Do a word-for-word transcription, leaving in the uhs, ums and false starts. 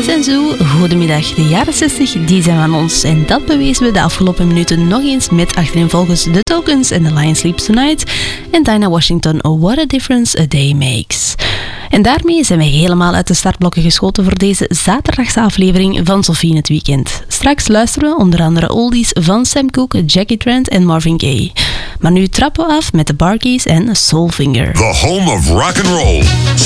Wij zijn zo, goedemiddag, de jaren zestig, die zijn van ons. En dat bewezen we de afgelopen minuten nog eens met achtereenvolgens The Tokens en The Lion Sleeps Tonight en Dinah Washington, What a Difference a Day Makes. En daarmee zijn we helemaal uit de startblokken geschoten voor deze zaterdagse aflevering van Sophie in het Weekend. Straks luisteren we onder andere oldies van Sam Cooke, Jackie Trent en Marvin Gaye. Maar nu trappen we af met de Bar Keys en Soulfinger. The home of rock and roll.